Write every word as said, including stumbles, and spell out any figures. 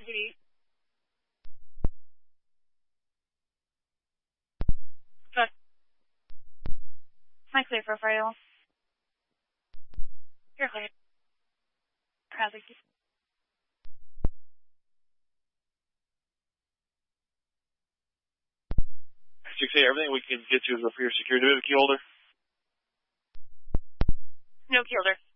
P D. Good. Am I clear for a Friday? You're clear. Traffic. six eight, everything we can get you is up here. Security. Do we have a key holder? No key holder.